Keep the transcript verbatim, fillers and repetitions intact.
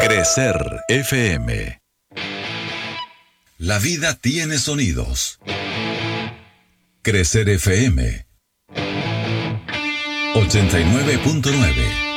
Crecer F M. La vida tiene sonidos. Crecer F M ochenta y nueve punto nueve.